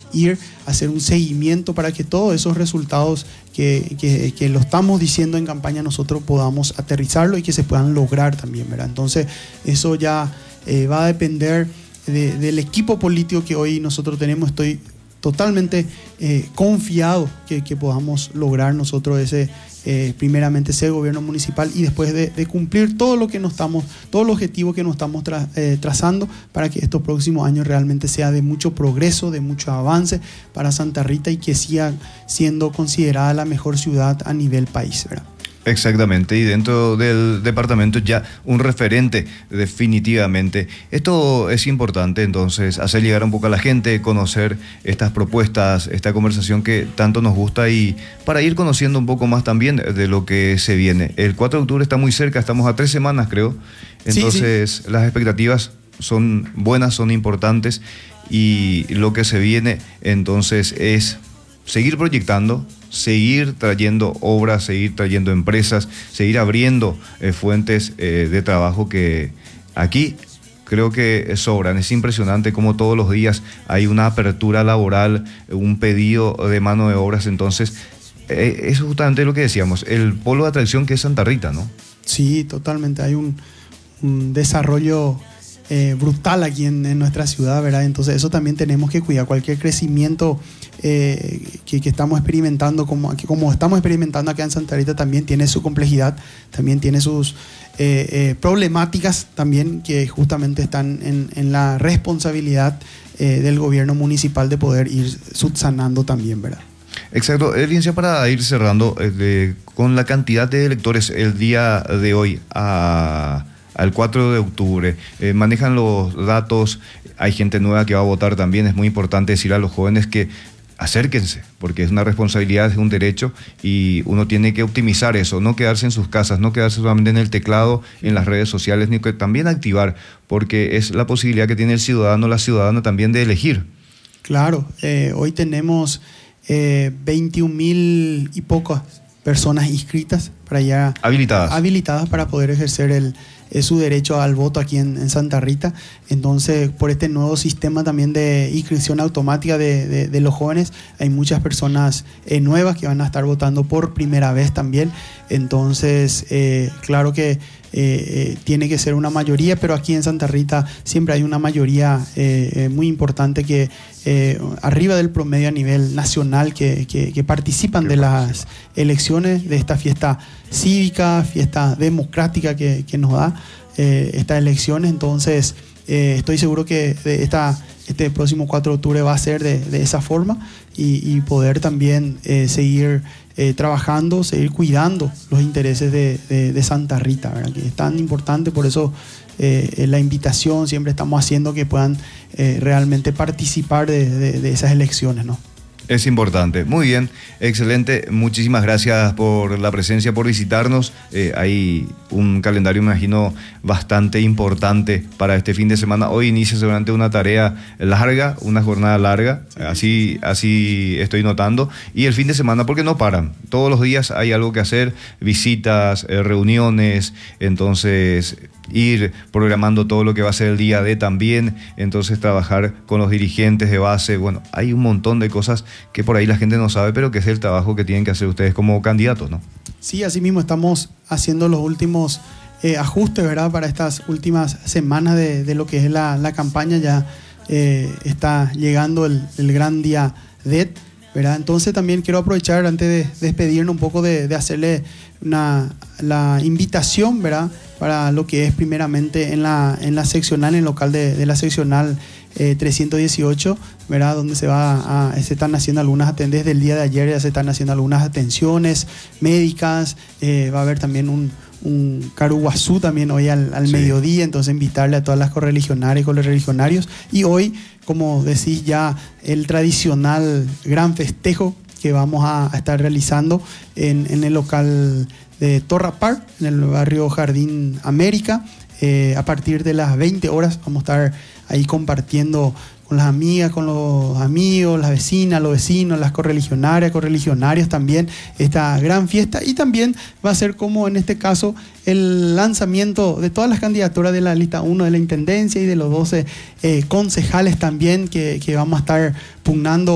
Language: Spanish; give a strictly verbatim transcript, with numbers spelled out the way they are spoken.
ir a hacer un seguimiento para que todos esos resultados que, que, que lo estamos diciendo en campaña nosotros podamos aterrizarlo y que se puedan lograr también, ¿verdad? Entonces eso ya eh, va a depender de, del equipo político que hoy nosotros tenemos. Estoy totalmente eh, confiado que, que podamos lograr nosotros ese eh, primeramente ese gobierno municipal y después de, de cumplir todo lo que nos estamos, todo el objetivo que nos estamos tra, eh, trazando para que estos próximos años realmente sea de mucho progreso, de mucho avance para Santa Rita y que siga siendo considerada la mejor ciudad a nivel país, ¿verdad? Exactamente, y dentro del departamento ya un referente definitivamente. Esto es importante, entonces, hacer llegar un poco a la gente, conocer estas propuestas, esta conversación que tanto nos gusta y para ir conociendo un poco más también de lo que se viene. El cuatro de octubre está muy cerca, estamos a tres semanas creo, entonces sí, sí. Las expectativas son buenas, son importantes y lo que se viene entonces es seguir proyectando, seguir trayendo obras, seguir trayendo empresas, seguir abriendo eh, fuentes eh, de trabajo que aquí creo que sobran. Es impresionante cómo todos los días hay una apertura laboral, un pedido de mano de obras. Entonces, eh, eso es justamente lo que decíamos, el polo de atracción que es Santa Rita, ¿no? Sí, totalmente. Hay un, un desarrollo eh, brutal aquí en, en nuestra ciudad, ¿verdad? Entonces, eso también tenemos que cuidar. Cualquier crecimiento Eh, que, que estamos experimentando, como, que como estamos experimentando acá en Santa Rita, también tiene su complejidad, también tiene sus eh, eh, problemáticas también que justamente están en, en la responsabilidad eh, del gobierno municipal de poder ir subsanando también, ¿verdad? Exacto. Evidencia para ir cerrando, eh, de, con la cantidad de electores el día de hoy a... al cuatro de octubre, eh, manejan los datos, hay gente nueva que va a votar también, es muy importante decir a los jóvenes que acérquense, porque es una responsabilidad, es un derecho y uno tiene que optimizar eso, no quedarse en sus casas, no quedarse solamente en el teclado, en las redes sociales, ni que también activar, porque es la posibilidad que tiene el ciudadano, la ciudadana también de elegir. Claro, eh, hoy tenemos eh, veintiún mil y pocas personas inscritas para ya habilitadas, habilitadas para poder ejercer el es su derecho al voto aquí en, en Santa Rita. Entonces, por este nuevo sistema también de inscripción automática de, de, de los jóvenes, hay muchas personas eh, nuevas que van a estar votando por primera vez también. Entonces, eh, claro que eh, eh, tiene que ser una mayoría, pero aquí en Santa Rita siempre hay una mayoría eh, eh, muy importante que eh, arriba del promedio a nivel nacional que, que, que participan de las elecciones, de esta fiesta cívica, fiesta democrática que, que nos da eh, estas elecciones. Entonces eh, estoy seguro que de esta, este próximo cuatro de octubre va a ser de, de esa forma y, y poder también eh, seguir eh, trabajando, seguir cuidando los intereses de, de, de Santa Rita, ¿verdad? Que es tan importante. Por eso eh, la invitación siempre estamos haciendo que puedan eh, realmente participar de, de, de esas elecciones, ¿no? Es importante. Muy bien, excelente. Muchísimas gracias por la presencia, por visitarnos. Eh, hay un calendario, me imagino, bastante importante para este fin de semana. Hoy inicia seguramente una tarea larga, una jornada larga. Sí. Así, así estoy notando. Y el fin de semana, porque no paran. Todos los días hay algo que hacer, visitas, eh, reuniones. Entonces, ir programando todo lo que va a ser el día de también, entonces trabajar con los dirigentes de base. Bueno, hay un montón de cosas que por ahí la gente no sabe, pero que es el trabajo que tienen que hacer ustedes como candidatos, ¿no? Sí, así mismo estamos haciendo los últimos eh, ajustes, ¿verdad? Para estas últimas semanas de, de lo que es la, la campaña. Ya eh, está llegando el, el gran día D, ¿verdad? Entonces también quiero aprovechar antes de despedirnos un poco de, de hacerle una, la invitación, ¿verdad? Para lo que es primeramente en la, en la seccional, en el local de, de la seccional eh, trescientos dieciocho, ¿verdad? Donde se va a, se están haciendo algunas atenciones, desde el día de ayer ya se están haciendo algunas atenciones médicas, eh, va a haber también un, un caruguazú también hoy al, al sí. mediodía, entonces invitarle a todas las correligionarias y correligionarios. Y hoy, como decís ya, el tradicional gran festejo que vamos a, a estar realizando en, en el local de Torra Park, en el barrio Jardín América. Eh, a partir de las veinte horas vamos a estar ahí compartiendo con las amigas, con los amigos, las vecinas, los vecinos, las correligionarias, correligionarios también, esta gran fiesta. Y también va a ser, como en este caso, el lanzamiento de todas las candidaturas de la lista uno de la Intendencia y de los doce eh, concejales también que, que vamos a estar pugnando